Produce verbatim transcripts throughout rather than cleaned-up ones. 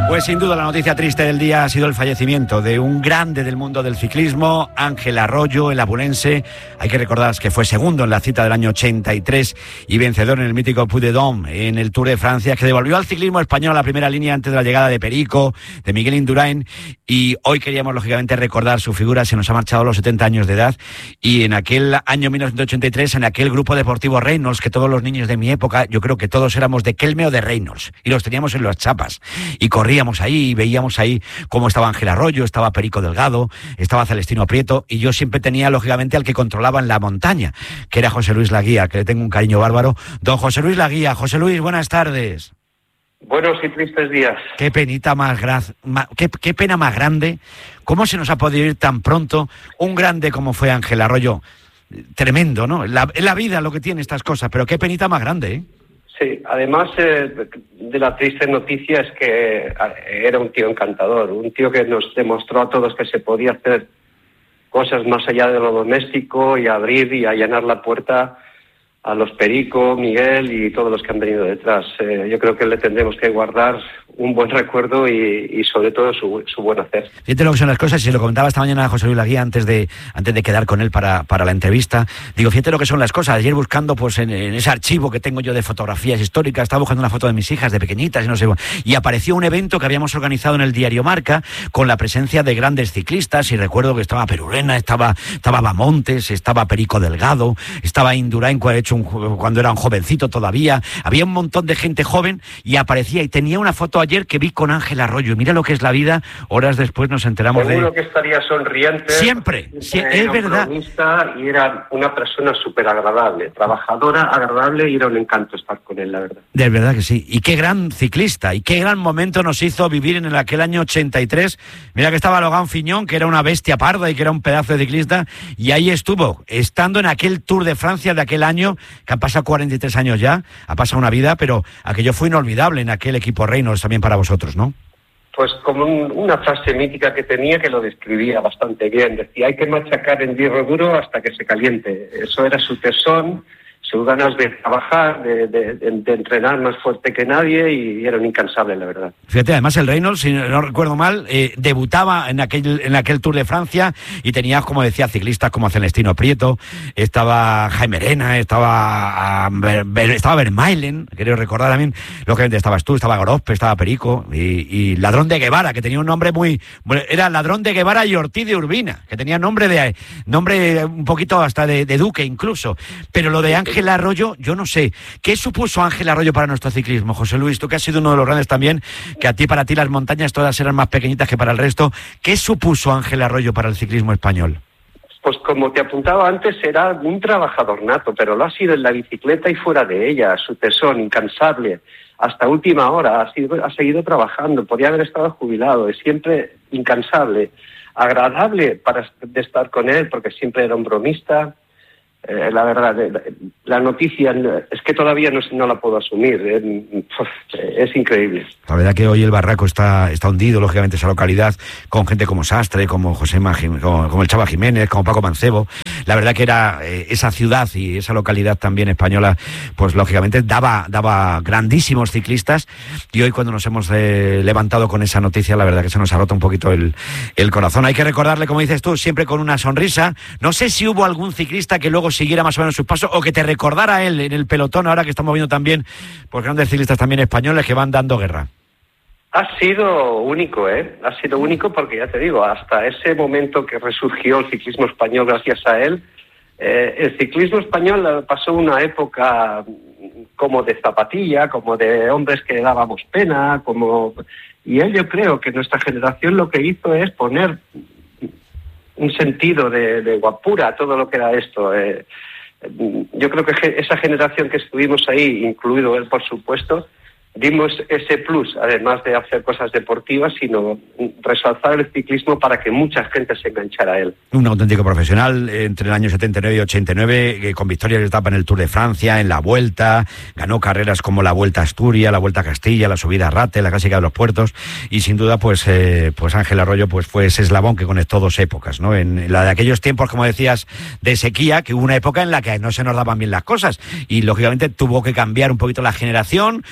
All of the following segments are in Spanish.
Pues sin duda la noticia triste del día ha sido el fallecimiento de un grande del mundo del ciclismo, Ángel Arroyo, el abulense. Hay que recordar que fue segundo en la cita del año ochenta y tres y vencedor en el mítico Puy de Dôme en el Tour de Francia, que devolvió al ciclismo español a la primera línea antes de la llegada de Perico, de Miguel Indurain. Y hoy queríamos lógicamente recordar su figura. Se nos ha marchado a los setenta años de edad, y en aquel año mil novecientos ochenta y tres, en aquel grupo deportivo Reynolds, que todos los niños de mi época, yo creo que todos éramos de Kelme o de Reynolds, y los teníamos en las chapas, y corríamos ahí y veíamos ahí cómo estaba Ángel Arroyo, estaba Perico Delgado, estaba Celestino Prieto, y yo siempre tenía lógicamente al que controlaba en la montaña, que era José Luis Laguía, que le tengo un cariño bárbaro. Don José Luis Laguía. José Luis, buenas tardes. Buenos y tristes días. Qué penita más grande, qué, qué pena más grande. ¿Cómo se nos ha podido ir tan pronto un grande como fue Ángel Arroyo? Tremendo, ¿no? La, la vida lo que tiene estas cosas, pero qué penita más grande, ¿eh? Sí, además eh, de la triste noticia es que era un tío encantador, un tío que nos demostró a todos que se podía hacer cosas más allá de lo doméstico y abrir y allanar la puerta a los Perico, Miguel y todos los que han venido detrás. Eh, yo creo que le tendremos que guardar un buen recuerdo y, y sobre todo su, su buen hacer. Fíjate lo que son las cosas, y se lo comentaba esta mañana a José Luis Laguía antes de antes de quedar con él para, para la entrevista. Digo, fíjate lo que son las cosas. Ayer buscando pues en, en ese archivo que tengo yo de fotografías históricas, estaba buscando una foto de mis hijas de pequeñitas y no sé, y apareció un evento que habíamos organizado en el diario Marca con la presencia de grandes ciclistas, y recuerdo que estaba Perurena, estaba, estaba Bamontes, estaba Perico Delgado, estaba Indurain cuando era un jovencito todavía, había un montón de gente joven, y aparecía, y tenía una foto ayer que vi con Ángel Arroyo, y mira lo que es la vida. Horas después nos enteramos Seguro de... Seguro que estaría sonriente. Siempre, sí, es verdad. Y era una persona súper agradable, trabajadora, agradable, y era un encanto estar con él, la verdad. De verdad que sí. Y qué gran ciclista, y qué gran momento nos hizo vivir en aquel año ochenta y tres. Mira que estaba Logan Fiñón, que era una bestia parda y que era un pedazo de ciclista, y ahí estuvo, estando en aquel Tour de Francia de aquel año, que han pasado cuarenta y tres años ya, ha pasado una vida, pero aquello fue inolvidable en aquel equipo Reynolds también para vosotros, ¿no? Pues como un, una frase mítica que tenía que lo describía bastante bien. Decía, hay que machacar en hierro duro hasta que se caliente. Eso era su tesón, sus ganas de trabajar, de, de, de entrenar más fuerte que nadie, y era un incansable, la verdad. Fíjate, además el Reynolds, si no recuerdo mal, eh, debutaba en aquel en aquel Tour de Francia, y tenía, como decía, ciclistas como Celestino Prieto, estaba Jaime Arena, estaba uh, Ver, Ver, estaba Vermeulen, creo recordar también, lógicamente estabas tú, estaba Gorospe, estaba Perico, y, y Ladrón de Guevara, que tenía un nombre muy... Bueno, era Ladrón de Guevara y Ortiz de Urbina, que tenía nombre de nombre un poquito hasta de, de duque incluso, pero lo de Ángel Arroyo, yo no sé. ¿Qué supuso Ángel Arroyo para nuestro ciclismo, José Luis? Tú que has sido uno de los grandes también, que a ti, para ti las montañas todas eran más pequeñitas que para el resto. ¿Qué supuso Ángel Arroyo para el ciclismo español? Pues como te apuntaba antes, era un trabajador nato, pero lo ha sido en la bicicleta y fuera de ella, su tesón incansable. Hasta última hora ha, sido, ha seguido trabajando, podía haber estado jubilado, es siempre incansable, agradable para de estar con él, porque siempre era un bromista. Eh, la verdad, la noticia es que todavía no, no la puedo asumir, eh, es increíble. La verdad que hoy el barraco está, está hundido, lógicamente, esa localidad, con gente como Sastre, como José Magim, como, como el Chava Jiménez, como Paco Mancebo. La verdad que era eh, esa ciudad y esa localidad también española, pues lógicamente daba, daba grandísimos ciclistas, y hoy cuando nos hemos eh, levantado con esa noticia, la verdad que se nos ha roto un poquito el, el corazón. Hay que recordarle, como dices tú, siempre con una sonrisa. No sé si hubo algún ciclista que luego siguiera más o menos sus pasos, o que te recordara a él en el pelotón, ahora que estamos viendo también pues grandes ciclistas también españoles que van dando guerra. Ha sido único, ¿eh? Ha sido único porque, ya te digo, hasta ese momento que resurgió el ciclismo español gracias a él, eh, el ciclismo español pasó una época como de zapatilla, como de hombres que dábamos pena, como... Y él, yo creo que nuestra generación lo que hizo es poner un sentido de, de guapura a todo lo que era esto. Eh, yo creo que esa generación que estuvimos ahí, incluido él, por supuesto, dimos ese plus, además de hacer cosas deportivas, sino resalzar el ciclismo para que mucha gente se enganchara a él. Un auténtico profesional, entre el año setenta y nueve y ochenta y nueve, con victorias de etapa en el Tour de Francia, en la Vuelta, ganó carreras como la Vuelta a Asturias, la Vuelta a Castilla, la Subida a Rate, la Clásica de los Puertos, y sin duda pues eh, pues Ángel Arroyo pues fue ese eslabón que conectó dos épocas, ¿no? En la de aquellos tiempos, como decías, de sequía, que hubo una época en la que no se nos daban bien las cosas, y lógicamente tuvo que cambiar un poquito la generación, y luego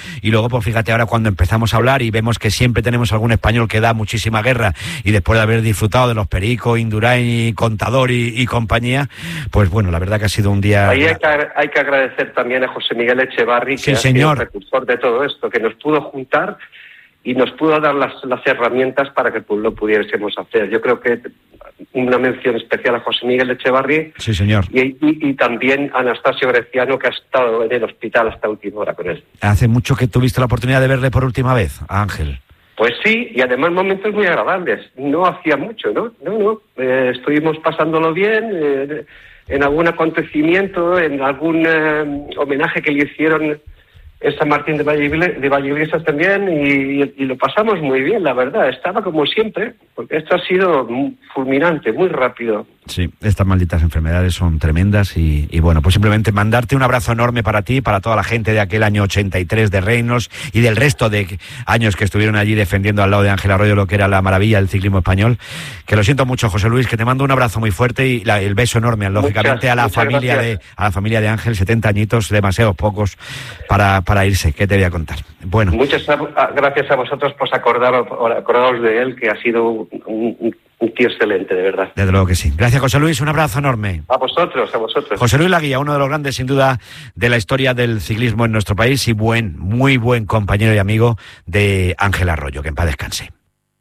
luego, pues fíjate, ahora cuando empezamos a hablar y vemos que siempre tenemos algún español que da muchísima guerra, y después de haber disfrutado de los Perico, Indurain, Contador y, y compañía, pues bueno, la verdad que ha sido un día... Ahí hay que, hay que agradecer también a José Miguel Echevarri, que sí, ha señor. sido el precursor de todo esto, que nos pudo juntar y nos pudo dar las, las herramientas para que lo pudiésemos hacer. Yo creo que una mención especial a José Miguel Echevarri. Sí, señor. Y, y, y también a Anastasio Greciano, que ha estado en el hospital hasta última hora con él. ¿Hace mucho que tuviste la oportunidad de verle por última vez, a Ángel? Pues sí, y además momentos muy agradables. No hacía mucho, ¿no? No, no. Eh, estuvimos pasándolo bien, eh, en algún acontecimiento, en algún eh, homenaje que le hicieron en San Martín de Valleiglesias, de Valleiglesias también, y, y lo pasamos muy bien, la verdad. Estaba como siempre, porque esto ha sido fulminante, muy rápido. Sí, estas malditas enfermedades son tremendas y, y bueno, pues simplemente mandarte un abrazo enorme para ti, para toda la gente de aquel año ochenta y tres de Reynolds y del resto de años que estuvieron allí defendiendo al lado de Ángel Arroyo lo que era la maravilla del ciclismo español. Que lo siento mucho, José Luis, que te mando un abrazo muy fuerte y la, el beso enorme, lógicamente, muchas, a la familia gracias. de a la familia de Ángel, setenta añitos, demasiados pocos para, para irse. ¿Qué te voy a contar? Bueno. Muchas gracias a vosotros por acordaros, acordaros de él, que ha sido un, un Un tío excelente, de verdad. Desde luego que sí. Gracias, José Luis. Un abrazo enorme. A vosotros, a vosotros. José Luis Laguía, uno de los grandes, sin duda, de la historia del ciclismo en nuestro país y buen, muy buen compañero y amigo de Ángel Arroyo. Que en paz descanse.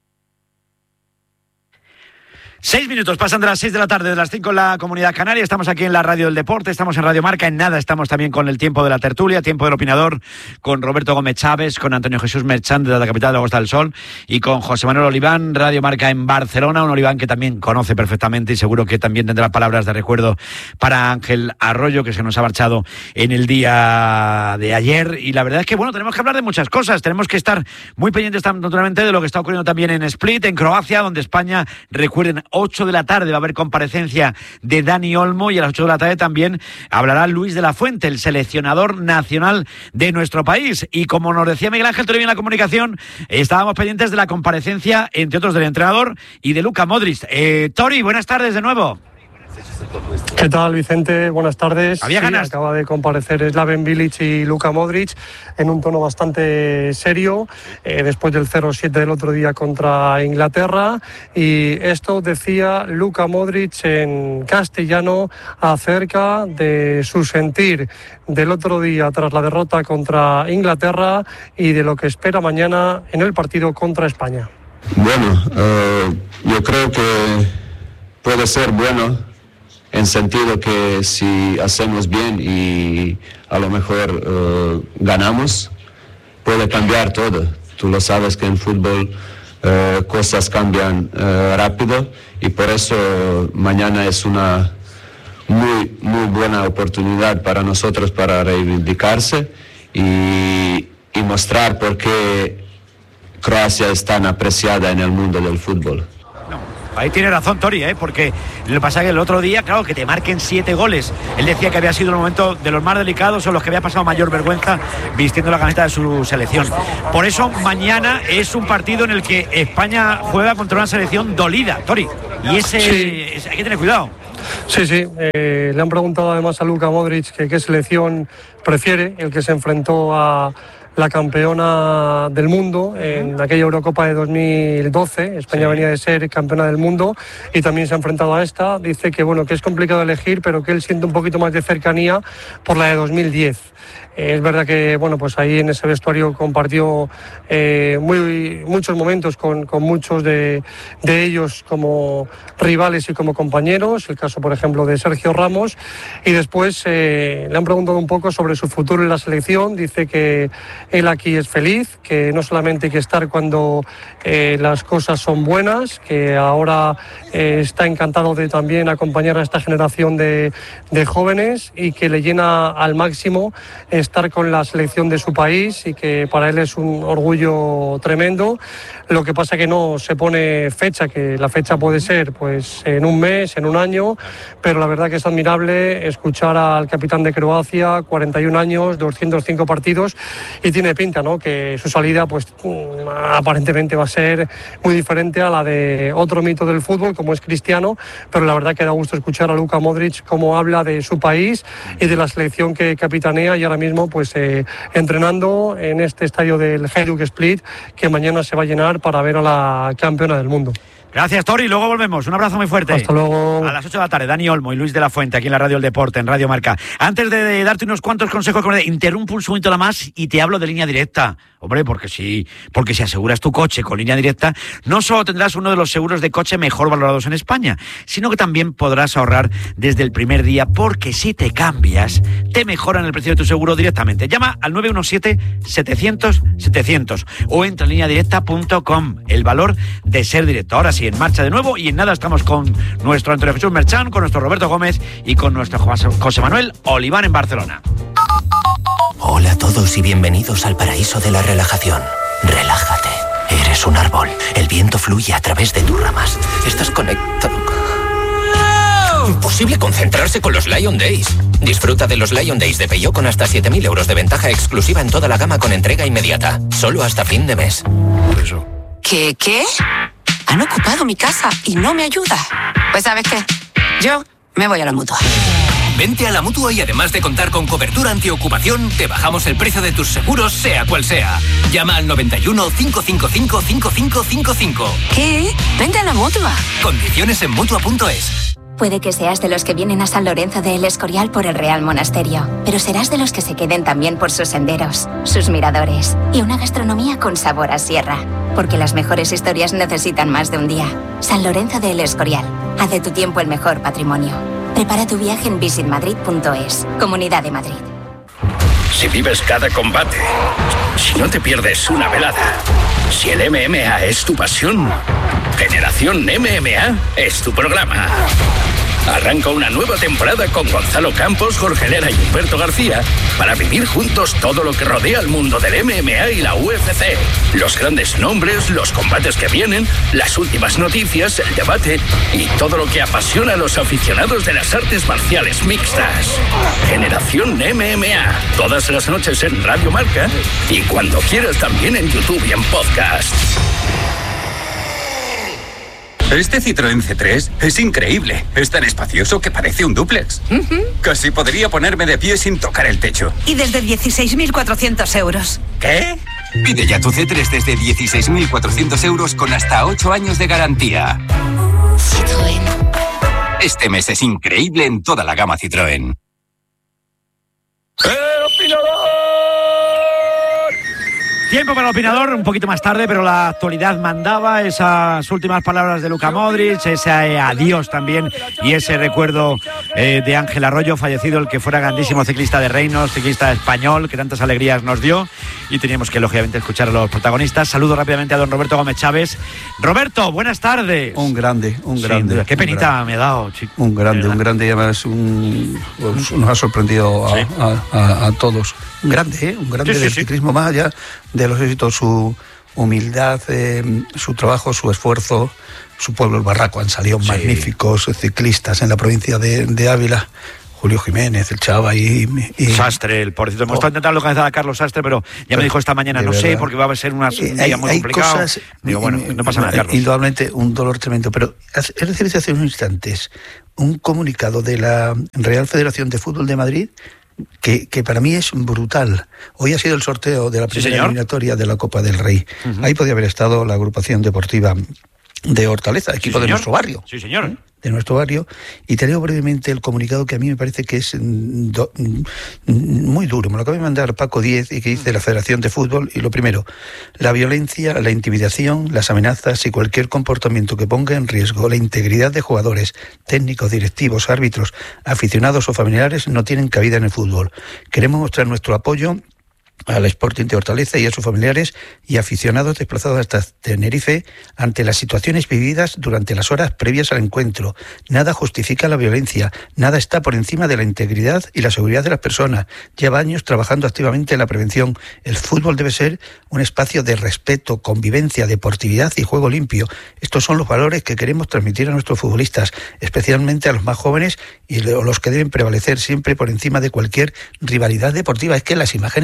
Seis minutos, pasan de las seis de la tarde, de las cinco en la Comunidad Canaria. Estamos aquí en la Radio del Deporte, estamos en Radio Marca. En nada estamos también con el tiempo de la tertulia, tiempo del opinador, con Roberto Gómez Chávez, con Antonio Jesús Merchán de la capital de la Costa del Sol y con José Manuel Oliván, Radio Marca en Barcelona. Un Oliván que también conoce perfectamente y seguro que también tendrá palabras de recuerdo para Ángel Arroyo, que se nos ha marchado en el día de ayer. Y la verdad es que, bueno, tenemos que hablar de muchas cosas. Tenemos que estar muy pendientes, naturalmente, de lo que está ocurriendo también en Split, en Croacia, donde España, recuerden, ocho de la tarde va a haber comparecencia de Dani Olmo y a las ocho de la tarde también hablará Luis de la Fuente, el seleccionador nacional de nuestro país. Y como nos decía Miguel Ángel Toribio en la comunicación, estábamos pendientes de la comparecencia, entre otros, del entrenador y de Luka Modric. Eh, Tori, buenas tardes de nuevo. ¿Qué tal, Vicente? Buenas tardes. Había ganas. Sí, acaba de comparecer Slaven Bilic y Luka Modric en un tono bastante serio, eh, después del cero siete del otro día contra Inglaterra. Y esto decía Luka Modric en castellano acerca de su sentir del otro día tras la derrota contra Inglaterra y de lo que espera mañana en el partido contra España. Bueno, uh, yo creo que puede ser bueno, en sentido que si hacemos bien y a lo mejor uh, ganamos, puede cambiar todo. Tú lo sabes que en fútbol uh, cosas cambian uh, rápido y por eso mañana es una muy, muy buena oportunidad para nosotros para reivindicarse y, y mostrar por qué Croacia es tan apreciada en el mundo del fútbol. Ahí tiene razón Tori, ¿eh? Porque lo que pasa es que el otro día, claro, que te marquen siete goles. Él decía que había sido el momento de los más delicados o los que había pasado mayor vergüenza vistiendo la camiseta de su selección. Por eso mañana es un partido en el que España juega contra una selección dolida, Tori. Y ese, sí. ese hay que tener cuidado. Sí, sí. Eh, le han preguntado además a Luka Modric que qué selección prefiere, el que se enfrentó a la campeona del mundo en aquella Eurocopa de dos mil doce. España sí. venía de ser campeona del mundo y también se ha enfrentado a esta. Dice que bueno, que es complicado elegir, pero que él siente un poquito más de cercanía por la de dos mil diez. Es verdad que bueno, pues ahí en ese vestuario compartió eh, muy, muchos momentos con, con muchos de, de ellos como rivales y como compañeros, el caso por ejemplo de Sergio Ramos, y después eh, le han preguntado un poco sobre su futuro en la selección. Dice que él aquí es feliz, que no solamente hay que estar cuando eh, las cosas son buenas, que ahora eh, está encantado de también acompañar a esta generación de, de jóvenes y que le llena al máximo estar con la selección de su país y que para él es un orgullo tremendo. Lo que pasa que no se pone fecha, que la fecha puede ser pues en un mes, en un año, pero la verdad que es admirable escuchar al capitán de Croacia, cuarenta y un años, doscientos cinco partidos, y tiene pinta, ¿no? Que su salida, pues aparentemente va a ser muy diferente a la de otro mito del fútbol, como es Cristiano, pero la verdad que da gusto escuchar a Luka Modric cómo habla de su país y de la selección que capitanea, y ahora mismo pues eh, entrenando en este estadio del Hajduk Split, que mañana se va a llenar para ver a la campeona del mundo. Gracias, Tori. Luego volvemos. Un abrazo muy fuerte. Hasta luego. A las ocho de la tarde, Dani Olmo y Luis de la Fuente, aquí en la Radio El Deporte, en Radio Marca. Antes de, de darte unos cuantos consejos, interrumpo un segundito la más y te hablo de Línea Directa. Hombre, porque si, porque si aseguras tu coche con Línea Directa, no solo tendrás uno de los seguros de coche mejor valorados en España, sino que también podrás ahorrar desde el primer día, porque si te cambias, te mejoran el precio de tu seguro directamente. Llama al nueve uno siete, setecientos, setecientos o entra en línea directa punto com. El valor de ser directo. Ahora sí, en marcha de nuevo, y en nada estamos con nuestro Antonio Jesús Merchán, con nuestro Roberto Gómez y con nuestro José Manuel Oliván en Barcelona. Hola a todos y bienvenidos al paraíso de la relajación. Relájate. Eres un árbol. El viento fluye a través de tus ramas. Estás conectado. Imposible concentrarse con los Lion Days. Disfruta de los Lion Days de Peugeot con hasta siete mil euros de ventaja exclusiva en toda la gama con entrega inmediata. Solo hasta fin de mes. Eso. ¿Qué, qué? Han ocupado mi casa y no me ayuda. Pues ¿sabes qué? Yo me voy a la Mutua. Vente a la Mutua y además de contar con cobertura antiocupación, te bajamos el precio de tus seguros, sea cual sea. Llama al noventa y uno, cinco cinco cinco, cinco cinco cinco cinco. ¿Qué? Vente a la Mutua. Condiciones en Mutua punto es. Puede que seas de los que vienen a San Lorenzo de El Escorial por el Real Monasterio, pero serás de los que se queden también por sus senderos, sus miradores y una gastronomía con sabor a sierra. Porque las mejores historias necesitan más de un día. San Lorenzo de El Escorial. Haz de tu tiempo el mejor patrimonio. Prepara tu viaje en visit madrid punto es. Comunidad de Madrid. Si vives cada combate, si no te pierdes una velada, si el M M A es tu pasión, Generación M M A es tu programa. Arranca una nueva temporada con Gonzalo Campos, Jorge Lera y Humberto García para vivir juntos todo lo que rodea al mundo del M M A y la U F C. Los grandes nombres, los combates que vienen, las últimas noticias, el debate y todo lo que apasiona a los aficionados de las artes marciales mixtas. Generación M M A, todas las noches en Radio Marca y cuando quieras también en YouTube y en podcast. Este Citroën C tres es increíble. Es tan espacioso que parece un dúplex. Uh-huh. Casi podría ponerme de pie sin tocar el techo. Y desde dieciséis mil cuatrocientos euros. ¿Qué? Pide ya tu C tres desde dieciséis mil cuatrocientos euros con hasta ocho años de garantía. Citroën. Este mes es increíble en toda la gama Citroën. ¡El opinador! Tiempo para el opinador, un poquito más tarde, pero la actualidad mandaba. Esas últimas palabras de Luka Modric, ese adiós también y ese recuerdo eh, de Ángel Arroyo, fallecido, el que fuera grandísimo ciclista de reinos, ciclista español, que tantas alegrías nos dio, y teníamos que lógicamente escuchar a los protagonistas. Saludo rápidamente a don Roberto Gómez Chávez. Roberto, buenas tardes. Un grande, un grande. Qué penita grande. Me ha dado, chico. Un grande, un grande, y además un, pues, nos ha sorprendido a, sí. a, a, a todos. Un grande, ¿eh? Un grande sí, sí, del sí. ciclismo, más allá de los éxitos, su humildad, eh, su trabajo, su esfuerzo. Su pueblo, el Barraco, han salido sí. magníficos ciclistas en la provincia de, de Ávila. Julio Jiménez, el Chava y, y... Sastre, el pobrecito. Hemos oh. estado intentando localizar a Carlos Sastre, pero ya pero, me dijo esta mañana, no verdad. sé, porque va a ser una, un día hay, muy hay complicado. Cosas, Digo, bueno, no pasa nada, Carlos. Indudablemente un dolor tremendo, pero he recibido hace unos instantes un comunicado de la Real Federación de Fútbol de Madrid Que, que para mí es brutal. Hoy ha sido el sorteo de la primera ¿Sí, eliminatoria de la Copa del Rey. Uh-huh. Ahí podía haber estado la agrupación deportiva de Hortaleza, equipo ¿Sí, de nuestro barrio. Sí, señor. ¿Eh? De nuestro barrio. Y te leo brevemente el comunicado que a mí me parece que es do, muy duro. Me lo acaba de mandar Paco Díez y que dice la Federación de Fútbol. Y lo primero, la violencia, la intimidación, las amenazas y cualquier comportamiento que ponga en riesgo la integridad de jugadores, técnicos, directivos, árbitros, aficionados o familiares no tienen cabida en el fútbol. Queremos mostrar nuestro apoyo al Sporting de Hortaleza y a sus familiares y aficionados desplazados hasta Tenerife ante las situaciones vividas durante las horas previas al encuentro. Nada justifica la violencia, nada está por encima de la integridad y la seguridad de las personas. Lleva años trabajando activamente en la prevención. El fútbol debe ser un espacio de respeto, convivencia, deportividad y juego limpio. Estos son los valores que queremos transmitir a nuestros futbolistas, especialmente a los más jóvenes y los que deben prevalecer siempre por encima de cualquier rivalidad deportiva. Es que las imágenes son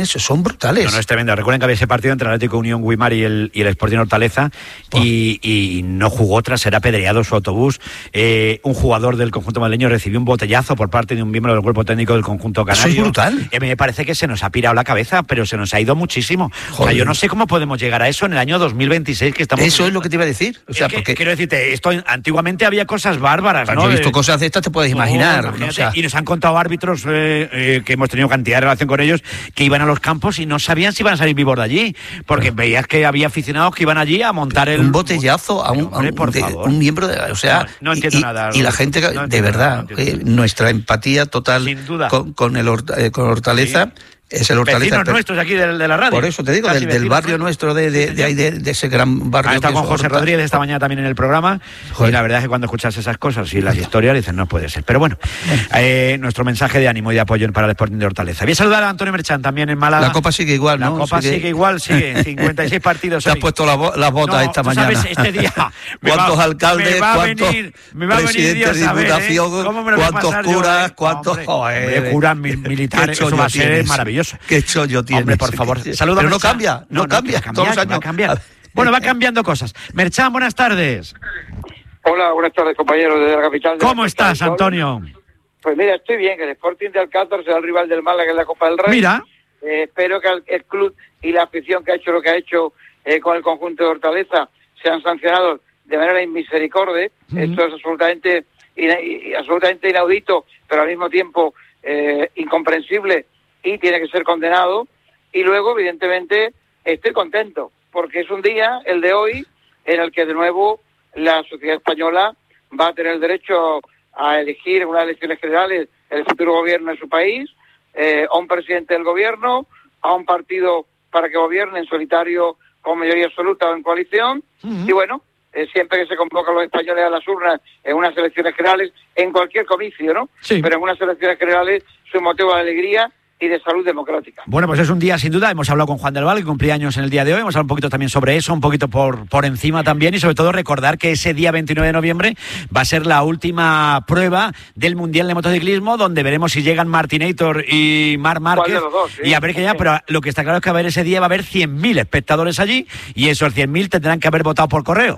son brutales. No, no, es tremendo. Recuerden que había ese partido entre el Atlético Unión Guimar y el, y el Sporting Hortaleza oh. y, y no jugó tras ser apedreado su autobús. Eh, un jugador del conjunto madrileño recibió un botellazo por parte de un miembro del cuerpo técnico del conjunto canario. Eso es brutal. Eh, me parece que se nos ha pirado la cabeza, pero se nos ha ido muchísimo. Joder. O sea, yo no sé cómo podemos llegar a eso en el año dos mil veintiséis que estamos... Eso es lo que te iba a decir. O sea, es que, porque... quiero decirte, esto antiguamente había cosas bárbaras, ¿no? Yo he visto cosas de estas, te puedes imaginar. Oh, ¿no? O sea... Y nos han contado árbitros eh, eh, que hemos tenido cantidad de relación con ellos, que iban a los campos y no sabían si iban a salir vivos de allí, porque bueno. veías que había aficionados que iban allí a montar el... Un botellazo a un, hombre, a un, por de, favor. un miembro de... O sea, no, no entiendo y, nada. Y la gente, no de verdad, nada, no eh, nuestra empatía total Sin duda. Con, con, el, eh, con Hortaleza... Sí. Es el Hortaleza. Vecinos pero, nuestros aquí de, de la radio. Por eso te digo, del, del barrio nuestro, de, de, de ahí, de, de ese gran barrio. Ha estado con José Hortal. Rodríguez esta mañana también en el programa. Joder. Y la verdad es que cuando escuchas esas cosas y las historias dices, no puede ser. Pero bueno, eh, nuestro mensaje de ánimo y de apoyo para el Sporting de Hortaleza. Voy a saludar a Antonio Merchán también en Málaga. La Copa sigue igual, la ¿no? La Copa sigue, sigue igual, sigue. cincuenta y seis partidos. Te has puesto las la botas no, esta mañana. Sabes, este día ¿Cuántos va, alcaldes, cuántos venir, presidentes de diputación, ¿eh? cuántos curas, yo, cuántos... Hombre, joder, curas militares, eso va a ser tienes. maravilloso. Qué chollo tienes. Hombre, por favor, saludos. Pero no cambia, no, no cambia. No, todos los años. Va a cambiar. Bueno, va cambiando cosas. Merchán, buenas tardes. Hola, buenas tardes, compañeros de la capital. De ¿Cómo la estás, Antonio? Pues mira, estoy bien, que el Sporting de Alcázar será el rival del Málaga en la Copa del Rey. Mira. Eh, espero que el, el club y la afición que ha hecho lo que ha hecho eh, con el conjunto de Hortaleza sean sancionados de manera inmisericordia. Uh-huh. Esto es absolutamente, ina, absolutamente inaudito, pero al mismo tiempo eh, incomprensible y tiene que ser condenado. Y luego, evidentemente, estoy contento, porque es un día, el de hoy, en el que de nuevo la sociedad española va a tener el derecho a elegir en unas elecciones generales el futuro gobierno de su país, eh, a un presidente del gobierno, a un partido para que gobierne en solitario con mayoría absoluta o en coalición. Uh-huh. Y bueno, eh, siempre que se convocan los españoles a las urnas en unas elecciones generales, en cualquier comicio, ¿no? Sí. Pero en unas elecciones generales es un motivo de alegría y de salud democrática. Bueno, pues es un día sin duda. Hemos hablado con Juan del Val, que cumplía años en el día de hoy. Hemos hablado un poquito también sobre eso, un poquito por, por encima también, y sobre todo recordar que ese día veintinueve de noviembre va a ser la última prueba del Mundial de Motociclismo, donde veremos si llegan Martinator y Marc Márquez. Dos, sí, y a ver qué ya, sí. Pero lo que está claro es que a ver ese día va a haber cien mil espectadores allí, y esos cien mil tendrán que haber votado por correo.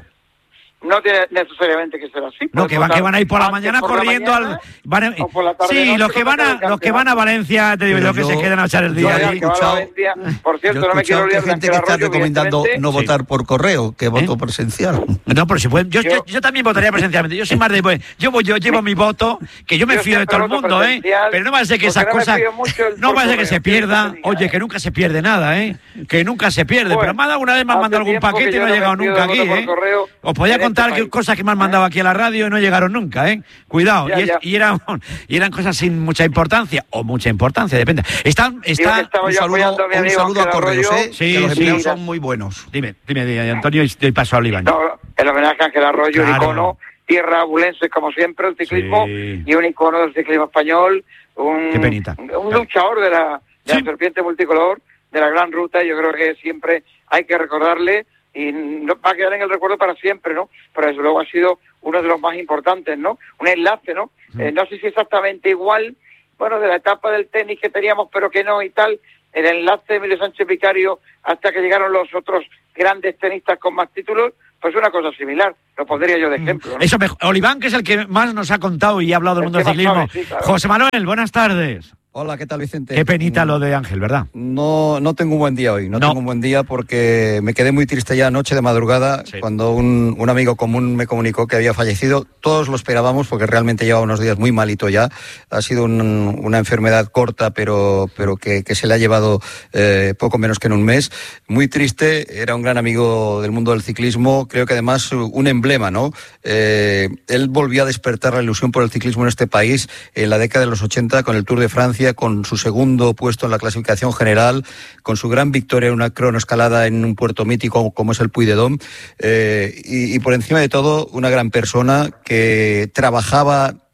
No tiene necesariamente que ser así. No, que van, que van a ir por la mañana por corriendo la mañana, al... Van a, o por la tarde, sí, noche, los que van a los que van a Valencia, te digo yo, que se quedan a echar el día yo ahí. He escuchado, Valencia, por cierto, yo he no me quiero olvidar que gente que está recomendando no sí. votar por correo, que voto ¿Eh? presencial. No, pero si pueden, yo, yo, yo, yo también votaría presencialmente. Yo soy más de pues, yo voy, yo llevo mi voto, que yo me yo fío de todo el mundo, ¿eh? Pero no va a ser que esas cosas no va a ser que se pierda. Oye, que nunca se pierde nada, ¿eh? Que nunca se pierde, pero más de alguna vez me han mandado algún paquete y no ha llegado nunca aquí, ¿eh? Os podía contar cosas que me han mandado aquí a la radio y no llegaron nunca, ¿eh? Cuidado, ya, y, es, ya. y, eran, y eran cosas sin mucha importancia, o mucha importancia, depende. Están, está, un saludo, a, un saludo a Correos, ¿eh? Sí, que los sí, empleos son muy buenos. Dime, dime, dime Antonio, y doy paso a Oliván. No, el homenaje a Ángel Arroyo, claro. Un icono, tierra abulense como siempre, el ciclismo, sí. Y un icono del ciclismo español, un, Qué penita. un luchador de la, de sí. la serpiente multicolor, de la gran ruta. Yo creo que siempre hay que recordarle y no, va a quedar en el recuerdo para siempre, ¿no? Pero desde luego ha sido uno de los más importantes, ¿no? Un enlace, ¿no? Mm. Eh, no sé si exactamente igual, bueno, de la etapa del tenis que teníamos, pero que no y tal, el enlace de Emilio Sánchez Vicario hasta que llegaron los otros grandes tenistas con más títulos, pues una cosa similar, lo pondría yo de ejemplo, ¿no? Eso, Oliván, que es el que más nos ha contado y ha hablado del mundo del ciclismo. Sabe, sí, claro. José Manuel, buenas tardes. Hola, ¿qué tal, Vicente? Qué penita mm. lo de Ángel, ¿verdad? No, no tengo un buen día hoy, no, no. tengo un buen día porque me quedé muy triste ya anoche de madrugada sí. cuando un, un amigo común me comunicó que había fallecido. Todos lo esperábamos porque realmente lleva unos días muy malito ya. Ha sido un, una enfermedad corta, pero, pero que, que se le ha llevado eh, poco menos que en un mes. Muy triste, era un gran amigo del mundo del ciclismo, creo que además un emblema, ¿no? Eh, él volvió a despertar la ilusión por el ciclismo en este país en la década de los ochenta con el Tour de Francia, con su segundo puesto en la clasificación general, con su gran victoria en una cronoescalada en un puerto mítico como es el Puy-de-Dôme, eh, y, y por encima de todo una gran persona que trabajaba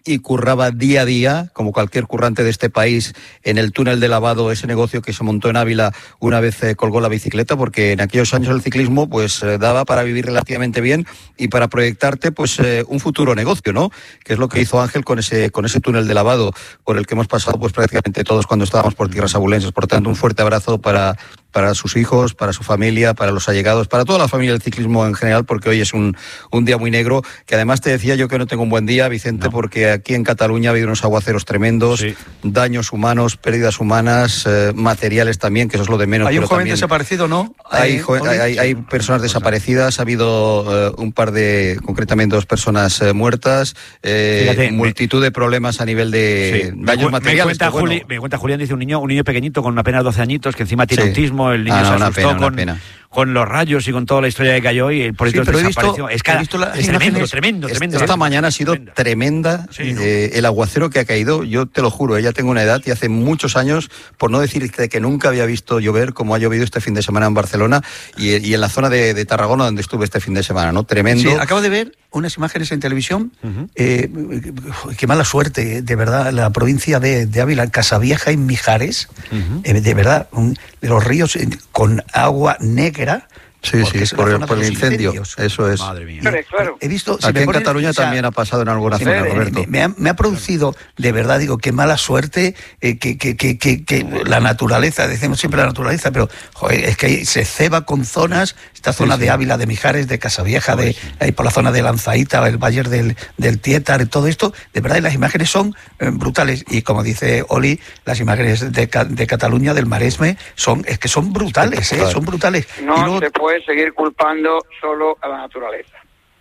y curraba día a día, como cualquier currante de este país, en el túnel de lavado, ese negocio que se montó en Ávila una vez eh, colgó la bicicleta, porque en aquellos años el ciclismo pues eh, daba para vivir relativamente bien y para proyectarte pues eh, un futuro negocio, ¿no? Que es lo que hizo Ángel con ese con ese túnel de lavado por el que hemos pasado pues prácticamente todos cuando estábamos por tierras abulenses. Por tanto, un fuerte abrazo para para sus hijos, para su familia, para los allegados, para toda la familia del ciclismo en general, porque hoy es un, un día muy negro, que además te decía yo que no tengo un buen día, Vicente, no. porque aquí en Cataluña ha habido unos aguaceros tremendos, sí. daños humanos, pérdidas humanas, eh, materiales también, que eso es lo de menos. Hay un joven también desaparecido, ¿no? Hay, hay, hay, hay, hay personas desaparecidas, ha habido eh, un par de, concretamente dos personas eh, muertas, eh, Fíjate, multitud me... de problemas a nivel de sí. daños me, materiales. Me cuenta, bueno. Juli, me cuenta Julián, dice un niño, un niño pequeñito con apenas doce añitos, que encima tiene sí. autismo, el niño ah, no, se asustó pena, con, pena. con los rayos y con toda la historia que cayó y por eso sí, desapareció. Es, que, es tremendo, tremendo, tremendo. Esta mañana ha sido tremenda, tremenda sí, ¿no? eh, el aguacero que ha caído, yo te lo juro, ya tengo una edad y hace muchos años, por no decirte que nunca había visto llover como ha llovido este fin de semana en Barcelona y, y en la zona de, de Tarragona donde estuve este fin de semana, ¿no? Tremendo. Sí, acabo de ver unas imágenes en televisión, uh-huh. eh, qué mala suerte, de verdad, la provincia de, de Ávila, Casavieja y Mijares, uh-huh. eh, de verdad, un, de los ríos eh, con agua negra. Sí, sí, por el, por el incendio, incendios. Eso es. Madre mía. Claro. He visto, si Aquí en ponen, Cataluña o sea, también ha pasado en alguna sí, zona, Roberto. Me, me, ha, me ha producido, de verdad, digo, qué mala suerte eh, que, que, que, que, que la naturaleza, decimos siempre la naturaleza, pero joder, es que se ceba con zonas, esta zona sí, sí. de Ávila, de Mijares, de Casavieja, de, ahí por la zona de Lanzaíta, el Valle del, del Tietar, todo esto, de verdad, y las imágenes son eh, brutales. Y como dice Oli, las imágenes de, de Cataluña, del Maresme, son, es que son brutales, eh, son brutales. No y luego, se puede seguir culpando solo a la naturaleza.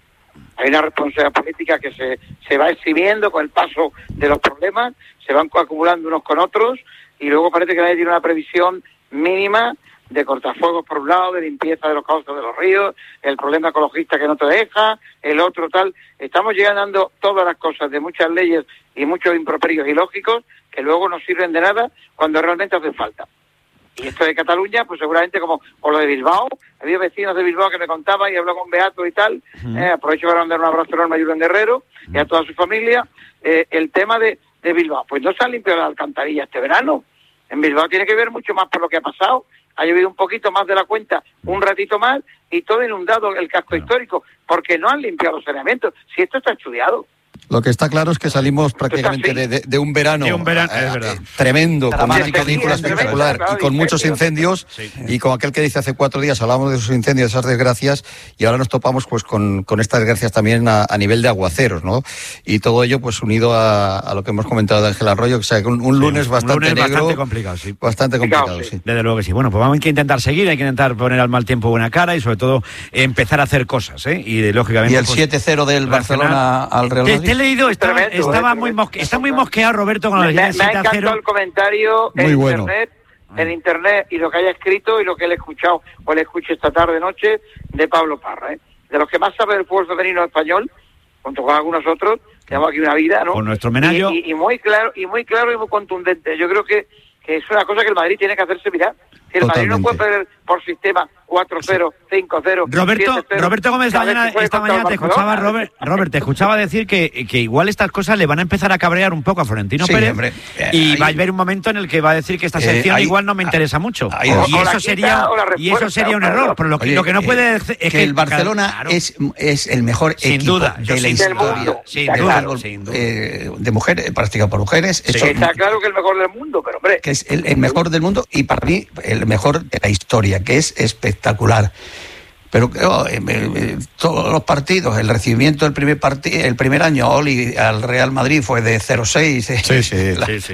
Hay una responsabilidad política que se, se va exhibiendo con el paso de los problemas, se van acumulando unos con otros y luego parece que nadie tiene una previsión mínima de cortafuegos por un lado, de limpieza de los cauces de los ríos, el problema ecologista que no te deja, el otro tal. Estamos llegando todas las cosas de muchas leyes y muchos improperios ilógicos que luego no sirven de nada cuando realmente hacen falta. Y esto de Cataluña, pues seguramente como o lo de Bilbao, había vecinos de Bilbao que me contaban y habló con Beato y tal, uh-huh. eh, aprovecho para mandar un abrazo enorme a Julen Guerrero uh-huh. y a toda su familia, eh, el tema de, de Bilbao, pues no se han limpiado las alcantarillas este verano, en Bilbao tiene que ver mucho más por lo que ha pasado, ha llovido un poquito más de la cuenta, un ratito más, y todo inundado el casco uh-huh. histórico, porque no han limpiado los saneamientos, si esto está estudiado. Lo que está claro es que salimos prácticamente de, de, de un verano, de un verano eh, eh, tremendo, con una canícula espectacular claro, y con muchos incendios sí. y con aquel que dice hace cuatro días hablábamos de esos incendios, de esas desgracias y ahora nos topamos pues con, con estas desgracias también a, a nivel de aguaceros, ¿no? Y todo ello pues unido a, a lo que hemos comentado de Ángel Arroyo, que o sea, un, un lunes sí, bastante un lunes negro, bastante complicado, sí. Bastante complicado, sí. Desde luego que sí. Bueno, pues vamos a intentar seguir, hay que intentar poner al mal tiempo buena cara y sobre todo empezar a hacer cosas, ¿eh? Y lógicamente y el pues, siete cero del Barcelona al Real Madrid. Te, te he leído esta Estaba muy mosque, está muy mosqueado Roberto con me, los me, me ha encantado el comentario en bueno. internet, en internet y lo que haya escrito y lo que él ha escuchado o le escuche esta tarde noche de Pablo Parra, ¿eh? De los que más sabe del fútbol femenino español, junto con algunos otros, tenemos aquí una vida, ¿no? Con nuestro menario. Y, y, y muy claro, y muy claro y muy contundente. Yo creo que, que es una cosa que el Madrid tiene que hacerse mirar. Si el Totalmente. Madrid no puede perder por sistema cuatro cero, cinco cero, Roberto, siete cero, Roberto Gómez esta mañana, esta mañana te escuchaba, Robert, Robert, te escuchaba decir que, que igual estas cosas le van a empezar a cabrear un poco a Florentino sí, Pérez hombre, eh, y ahí, va a haber un momento en el que va a decir que esta sección eh, ahí, igual no me interesa mucho ahí, y, eso sería, y eso sería un error, pero lo que, Oye, lo que no puede eh, es que el Barcelona claro, es, es el mejor sin equipo duda, de la historia sin duda, sin duda. Eh, de mujeres, practicado por mujeres. Sí, está claro que es el mejor del mundo, pero hombre. Que es el, el mejor del mundo y para mí el mejor de la historia, que es espectacular. Pero oh, eh, eh, todos los partidos, el recibimiento del primer partido, el primer año Oli al Real Madrid fue de cero seis. Sí, sí, la, sí, sí.